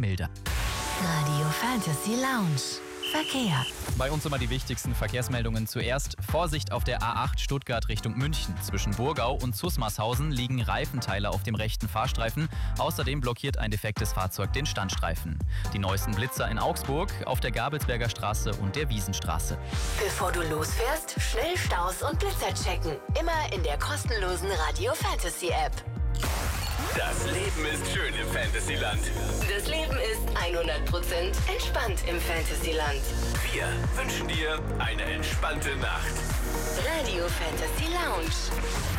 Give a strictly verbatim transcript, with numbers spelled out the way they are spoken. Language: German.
milder. Radio Fantasy Lounge. Verkehr. Bei uns immer die wichtigsten Verkehrsmeldungen zuerst. Vorsicht auf der A acht Stuttgart Richtung München. Zwischen Burgau und Zusmarshausen liegen Reifenteile auf dem rechten Fahrstreifen. Außerdem blockiert ein defektes Fahrzeug den Standstreifen. Die neuesten Blitzer in Augsburg auf der Gabelsberger Straße und der Wiesenstraße. Bevor du losfährst, schnell Staus und Blitzer checken. Immer in der kostenlosen Radio Fantasy App. Das Leben ist schön im Fantasyland. Das Leben ist hundert Prozent entspannt im Fantasyland. Wir wünschen dir eine entspannte Nacht. Radio Fantasy Lounge.